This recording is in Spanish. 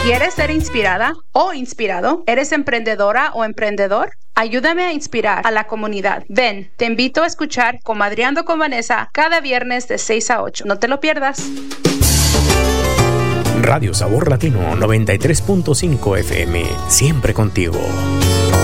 ¿Quieres ser inspirada o inspirado? ¿Eres emprendedora o emprendedor? Ayúdame a inspirar a la comunidad. Ven, te invito a escuchar Comadreando con Vanessa cada viernes de 6 a 8. No te lo pierdas. Radio Sabor Latino 93.5 FM, siempre contigo.